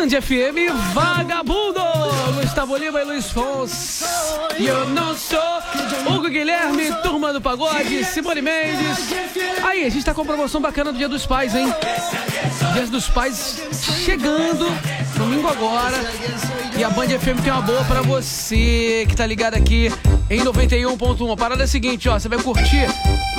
Band FM, Vagabundo, Gustavo Lima e Luiz Fonsi. E eu não sou Hugo Guilherme, Turma do Pagode, Simone Mendes. Aí, a gente tá com uma promoção bacana do Dia dos Pais, hein? Dia dos Pais chegando, domingo agora. E a Band FM tem uma boa pra você que tá ligado aqui em 91.1. A parada é a seguinte, ó, você vai curtir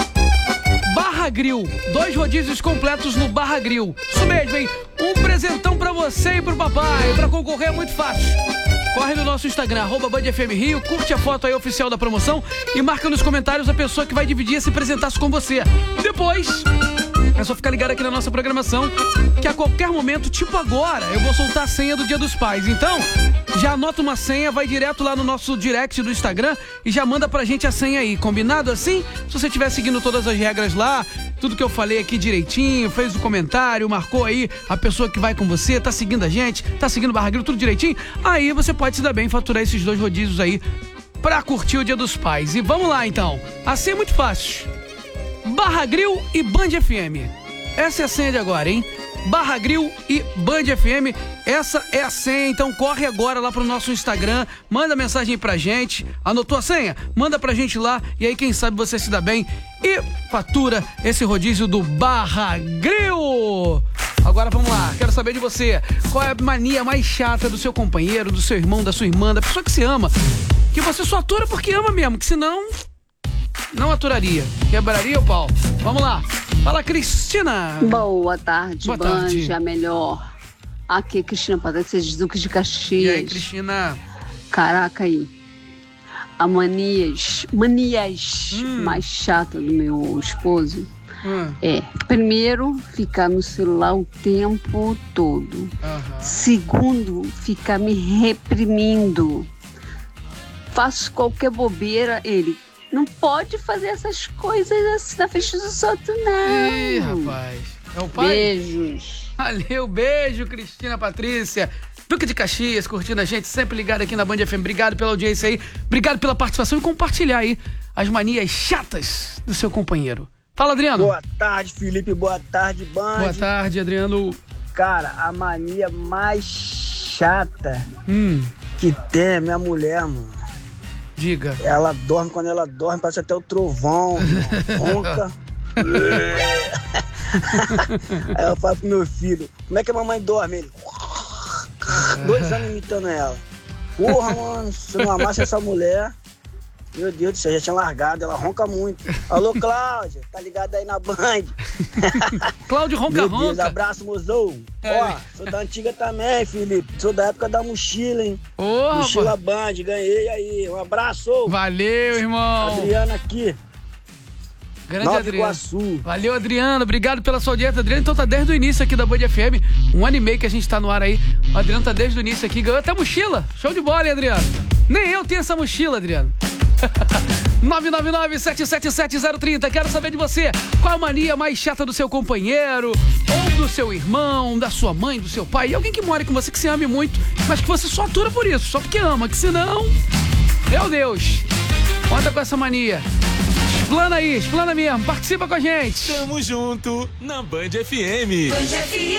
Barra Grill, 2 rodízios completos no Barra Grill. Isso mesmo, hein? Um presentão pra você e pro papai. Pra concorrer é muito fácil. Corre no nosso Instagram, @BandFMRio, curte a foto aí oficial da promoção e marca nos comentários a pessoa que vai dividir esse presentaço com você. Depois, é só ficar ligado aqui na nossa programação, que a qualquer momento, tipo agora, eu vou soltar a senha do Dia dos Pais. Então, já anota uma senha, vai direto lá no nosso direct do Instagram e já manda pra gente a senha aí. Combinado assim? Se você estiver seguindo todas as regras lá, tudo que eu falei aqui direitinho, fez o comentário, marcou aí a pessoa que vai com você, tá seguindo a gente, tá seguindo o Barra Grill, tudo direitinho, aí você pode se dar bem e faturar esses 2 rodízios aí pra curtir o Dia dos Pais. E vamos lá então, assim é muito fácil. Barra Grill e Band FM. Essa é a senha de agora, hein? Barra Grill e Band FM. Essa é a senha, então corre agora lá pro nosso Instagram, manda mensagem pra gente. Anotou a senha? Manda pra gente lá e aí quem sabe você se dá bem e fatura esse rodízio do Barra Grill. Agora vamos lá, quero saber de você. Qual é a mania mais chata do seu companheiro, do seu irmão, da sua irmã, da pessoa que você ama? Que você só atura porque ama mesmo, que senão não aturaria. Quebraria o pau. Vamos lá. Fala, Cristina. Boa tarde, Boa Band, tarde. a melhor. Aqui é Cristina Patrícia de Duque de Caxias. E aí, Cristina? Caraca aí. A manias mais chata do meu esposo é, primeiro, ficar no celular o tempo todo. Segundo, ficar me reprimindo. Faço qualquer bobeira, ele... Não pode fazer essas coisas assim na frente dos outros, não. Ih, rapaz. É o pai? Beijos. Valeu, beijo, Cristina Patrícia. Duque de Caxias, curtindo a gente, sempre ligado aqui na Band FM. Obrigado pela audiência aí. Obrigado pela participação e compartilhar aí as manias chatas do seu companheiro. Fala, Adriano. Boa tarde, Felipe. Boa tarde, Band. Boa tarde, Adriano. Cara, a mania mais chata que tem é minha mulher, mano. Diga. Ela dorme, quando ela dorme, parece até o trovão, ronca. Aí eu falo pro meu filho, como é que a mamãe dorme? Ele, 2 anos imitando ela. Porra, mano, se eu não amasse essa mulher, meu Deus do céu, já tinha largado, ela ronca muito. Alô, Cláudia, tá ligado aí na Band? Cláudio ronca. Meu Deus, abraço, mozão. Ó, sou da antiga também, Felipe. Sou da época da mochila, hein? Mochila Band, ganhei aí. Um abraço. Valeu, irmão. Adriano aqui. Grande Nova Adriano. Iguaçu. Valeu, Adriano. Obrigado pela sua audiência. Adriano, então tá desde o início aqui da Band FM. 1 ano e meio que a gente tá no ar aí. O Adriano tá desde o início aqui. Ganhou até mochila. Show de bola, hein, Adriano? Nem eu tenho essa mochila, Adriano. 999-777-030. Quero saber de você. Qual a mania mais chata do seu companheiro? Ou do seu irmão, da sua mãe, do seu pai? E alguém que mora com você, que você ame muito, mas que você só atura por isso, só porque ama. Que senão, meu Deus, conta com essa mania. Explana aí, explana mesmo. Participa com a gente. Tamo junto na Band FM.